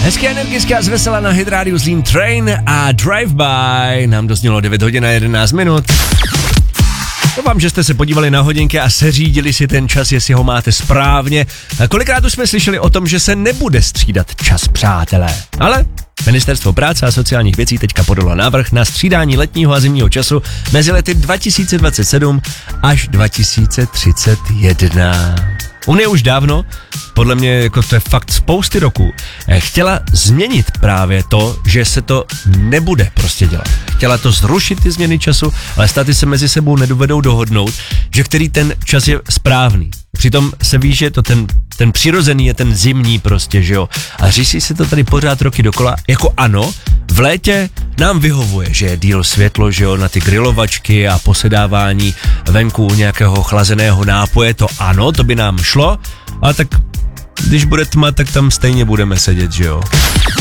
Hezké energické a zvesela na Hit Radio Zlín Train a Drive By. Nám doznělo 9 hodin a 11 minut. Doufám, že jste se podívali na hodinky a seřídili si ten čas, jestli ho máte správně. Kolikrát už jsme slyšeli o tom, že se nebude střídat čas, přátelé. Ale Ministerstvo práce a sociálních věcí teďka podalo návrh na střídání letního a zimního času mezi lety 2027 až 2031. Unie už dávno, podle mě jako to je fakt spousty roků, chtěla změnit právě to, že se to nebude prostě dělat. Chtěla to zrušit ty změny času, ale státy se mezi sebou nedovedou dohodnout, že který ten čas je správný. Přitom se ví, že to ten přirozený je ten zimní prostě, že jo. A řeší se to tady pořád roky dokola, jako ano, v létě nám vyhovuje, že je díl světlo, že jo, na ty grilovačky a posedávání venku nějakého chlazeného nápoje, to ano, to by nám šlo, ale tak když bude tma, tak tam stejně budeme sedět, že jo.